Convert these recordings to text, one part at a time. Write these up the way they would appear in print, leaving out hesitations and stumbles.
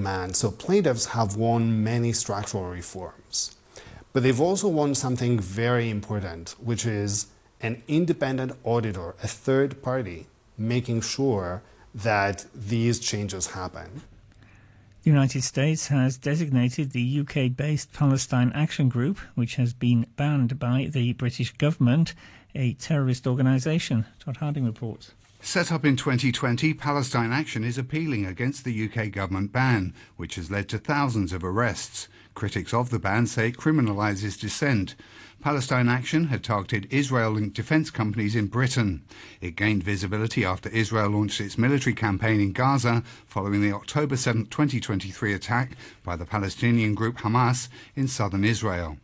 demand. So plaintiffs have won many structural reforms. But they've also won something very important, which is an independent auditor, a third party, making sure that these changes happen. The United States has designated the UK-based Palestine Action Group, which has been banned by the British government, a terrorist organisation. Todd Harding reports. Set up in 2020, Palestine Action is appealing against the UK government ban, which has led to thousands of arrests. Critics of the ban say it criminalises dissent. Palestine Action had targeted Israel-linked defence companies in Britain. It gained visibility after Israel launched its military campaign in Gaza following the October 7, 2023 attack by the Palestinian group Hamas in southern Israel.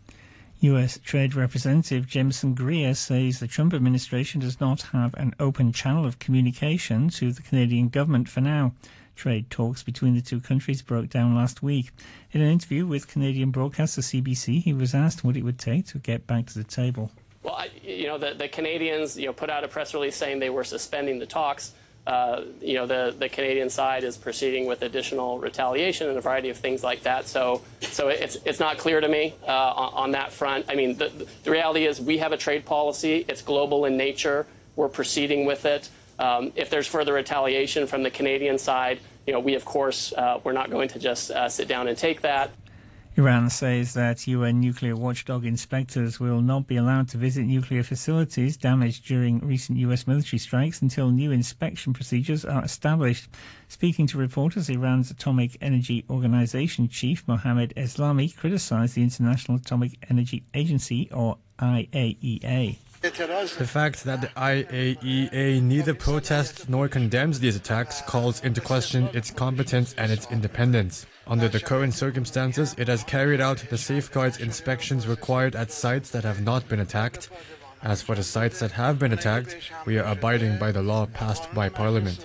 US Trade Representative Jameson Greer says the Trump administration does not have an open channel of communication to the Canadian government for now. Trade talks between the two countries broke down last week. In an interview with Canadian broadcaster CBC, he was asked what it would take to get back to the table. Well, the Canadians, put out a press release saying they were suspending the talks. The Canadian side is proceeding with additional retaliation and a variety of things like that. So it's not clear to me on that front. I mean, the reality is we have a trade policy. It's global in nature. We're proceeding with it. If there's further retaliation from the Canadian side, we, of course, we're not going to just sit down and take that. Iran says that UN nuclear watchdog inspectors will not be allowed to visit nuclear facilities damaged during recent US military strikes until new inspection procedures are established. Speaking to reporters, Iran's Atomic Energy Organization chief Mohammad Eslami criticized the International Atomic Energy Agency, or IAEA. The fact that the IAEA neither protests nor condemns these attacks calls into question its competence and its independence. Under the current circumstances, it has carried out the safeguards inspections required at sites that have not been attacked. As for the sites that have been attacked, we are abiding by the law passed by Parliament.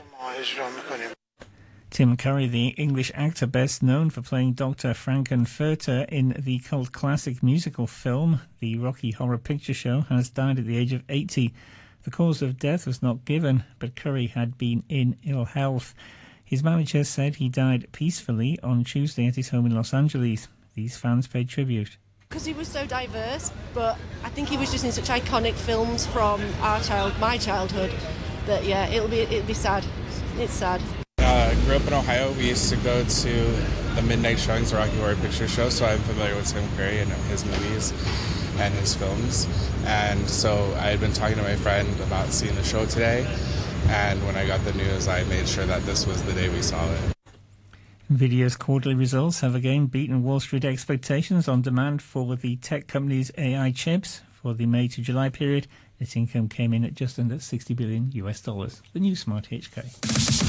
Tim Curry, the English actor best known for playing Dr. Frankenfurter in the cult classic musical film The Rocky Horror Picture Show, has died at the age of 80. The cause of death was not given, but Curry had been in ill health. His manager said he died peacefully on Tuesday at his home in Los Angeles. These fans paid tribute. Because he was so diverse, but I think he was just in such iconic films from my childhood, that it'll be sad. It's sad. I grew up in Ohio. We used to go to the midnight showings of Rocky Horror Picture Show, so I'm familiar with Tim Curry and his movies and his films. And so I had been talking to my friend about seeing the show today, and when I got the news, I made sure that this was the day we saw it. NVIDIA's quarterly results have again beaten Wall Street expectations on demand for the tech company's AI chips. For the May to July period, its income came in at just under $60 billion. The new Smart HK.